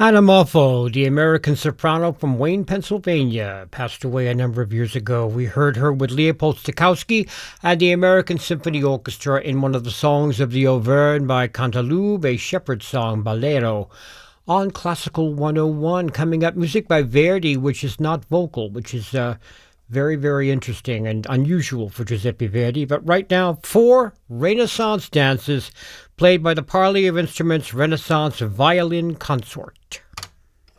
Anna Moffo, the American soprano from Wayne, Pennsylvania, passed away a number of years ago. We heard her with Leopold Stokowski and the American Symphony Orchestra in one of the songs of the Auvergne by Cantaloupe, a shepherd song, Bolero. On Classical 101, coming up, music by Verdi, which is not vocal, which is very, very interesting and unusual for Giuseppe Verdi. But right now, four Renaissance dances played by the Parley of Instruments Renaissance Violin Consort.